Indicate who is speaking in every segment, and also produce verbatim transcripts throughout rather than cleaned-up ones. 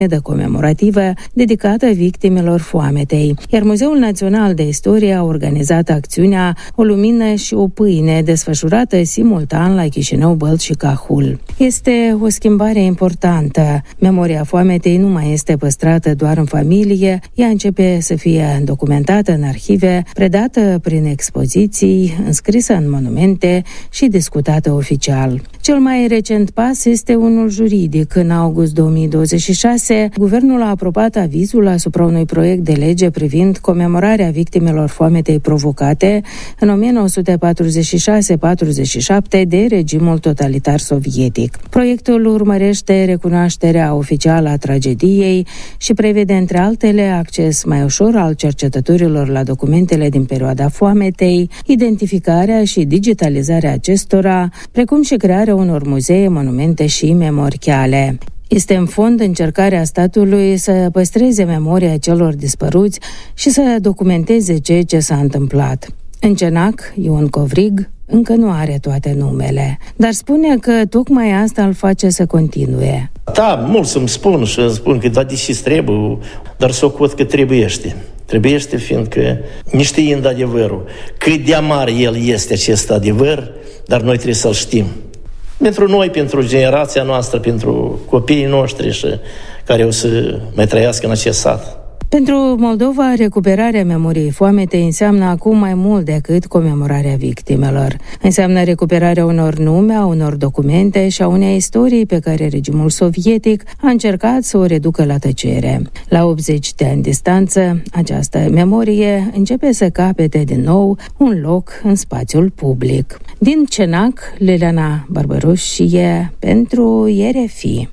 Speaker 1: monedă comemorativă dedicată victimelor foametei, iar Muzeul Național de Istorie a organizat acțiunea O lumină și o pâine, desfășurată simultan la Chișinău, Bălți și Cahul. Este o schimbare importantă. Memoria foametei nu mai este păstrată doar în familie, ea începe să fie documentată în arhive, predată prin expoziții, înscrisă în monumente și discutată oficial. Cel mai recent pas este unul juridic. În august două mii douăzeci și șase, guvernul a aprobat avizul asupra unui proiect de lege privind comemorarea victimelor foametei provocate în o mie nouă sute patruzeci și șase patruzeci și șapte de regimul totalitar sovietic. Proiectul urmărește recunoașterea oficială a tragediei și prevede, între altele, acces mai ușor al cercetătorilor la documentele din perioada foametei, identificarea și digitalizarea acestora, precum și crearea unor muzee, monumente și memoriale. Este în fond încercarea statului să păstreze memoria celor dispăruți și să documenteze ceea ce s-a întâmplat. În Cenac, Ion Covrig încă nu are toate numele, dar spune că tocmai asta îl face să continue.
Speaker 2: Da, mulți îmi spun și îmi spun că da, deși trebuie, dar socot că trebuiește. Trebuiește fiindcă, neștiind adevărul, cât de amar el este acest adevăr, dar noi trebuie să-l știm. Pentru noi, pentru generația noastră, pentru copiii noștri și care o să mai trăiască în acest sat.
Speaker 1: Pentru Moldova, recuperarea memoriei foametei înseamnă acum mai mult decât comemorarea victimelor. Înseamnă recuperarea unor nume, a unor documente și a unei istorii pe care regimul sovietic a încercat să o reducă la tăcere. La optzeci de ani distanță, această memorie începe să capete din nou un loc în spațiul public. Din Cenac, Liliana Barbărușie pentru R F I.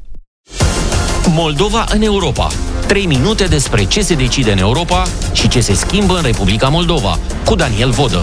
Speaker 3: Moldova în Europa. Trei minute despre ce se decide în Europa și ce se schimbă în Republica Moldova, cu Daniel Vodă.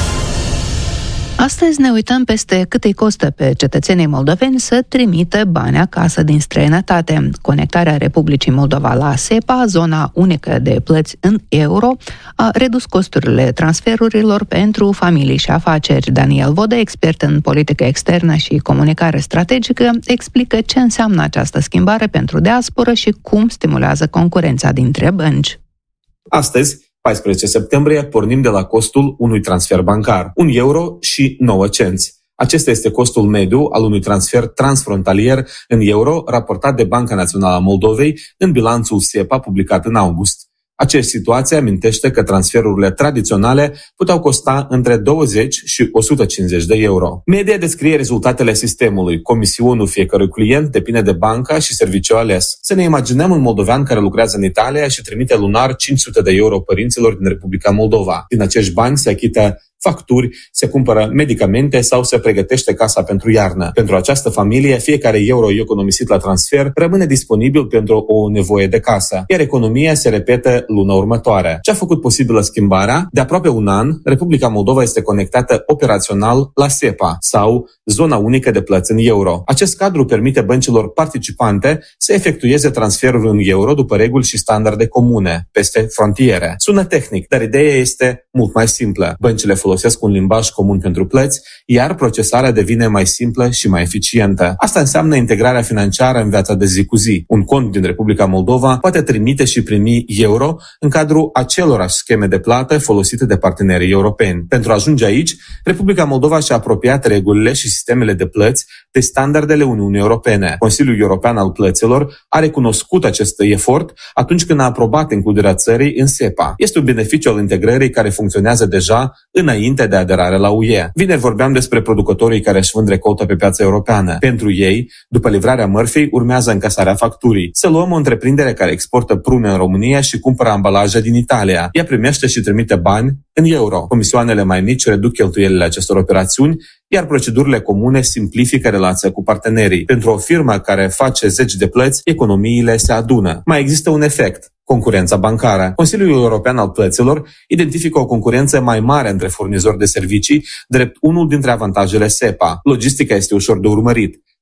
Speaker 4: Astăzi ne uităm peste cât îi costă pe cetățenii moldoveni să trimită bani acasă din străinătate. Conectarea Republicii Moldova la SEPA, zona unică de plăți în euro, a redus costurile transferurilor pentru familii și afaceri. Daniel Vodă, expert în politică externă și comunicare strategică, explică ce înseamnă această schimbare pentru diasporă și cum stimulează concurența dintre bănci.
Speaker 5: Astăzi, paisprezece septembrie, pornim de la costul unui transfer bancar, un euro și nouă cenți. Acesta este costul mediu al unui transfer transfrontalier în euro raportat de Banca Națională a Moldovei în bilanțul SEPA publicat în august. Aceeași situație amintește că transferurile tradiționale puteau costa între douăzeci și o sută cincizeci de euro. Media descrie rezultatele sistemului. Comisionul fiecărui client depinde de banca și serviciul ales. Să ne imaginăm un moldovean care lucrează în Italia și trimite lunar cinci sute de euro părinților din Republica Moldova. Din acești bani se achită facturi, se cumpără medicamente sau se pregătește casa pentru iarnă. Pentru această familie, fiecare euro economisit la transfer rămâne disponibil pentru o nevoie de casă, iar economia se repetă luna următoare. Ce a făcut posibilă schimbarea? De aproape un an, Republica Moldova este conectată operațional la SEPA, sau Zona Unică de Plăți în Euro. Acest cadru permite băncilor participante să efectueze transferuri în euro după reguli și standarde comune, peste frontiere. Sună tehnic, dar ideea este mult mai simplă. Băncile folosesc un limbaj comun pentru plăți, iar procesarea devine mai simplă și mai eficientă. Asta înseamnă integrarea financiară în viața de zi cu zi. Un cont din Republica Moldova poate trimite și primi euro în cadrul acelorași scheme de plată folosite de partenerii europeni. Pentru a ajunge aici, Republica Moldova și-a apropiat regulile și sistemele de plăți de standardele Uniunii Europene. Consiliul European al Plăților a recunoscut acest efort atunci când a aprobat includerea țării în SEPA. Este un beneficiu al integrării care funcționează deja înainte de aderare la U E. Vineri vorbeam despre producătorii care își vând recoltă pe piața europeană. Pentru ei, după livrarea mărfii, urmează încasarea facturii. Să luăm o întreprindere care exportă prune în România și cumpără ambalaje din Italia. Ea primește și trimite bani în euro. Comisioanele mai mici reduc cheltuielile acestor operațiuni, iar procedurile comune simplifică relația cu partenerii. Pentru o firmă care face zeci de plăți, economiile se adună. Mai există un efect: concurența bancară. Consiliul European al Plăților identifică o concurență mai mare între furnizori de servicii, drept unul dintre avantajele SEPA. Logistica este ușor de urmărit.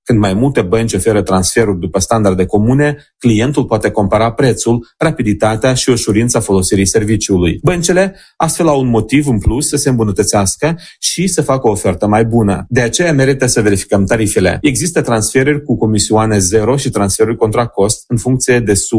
Speaker 5: Când mai multe bănci oferă transferuri după standarde comune, clientul poate compara prețul, rapiditatea și ușurința folosirii serviciului. Băncile astfel au un motiv în plus să se îmbunătățească și să facă o ofertă mai bună. De aceea merită să verificăm tarifele. Există transferuri cu comisioane zero și transferuri contra cost în funcție de sumă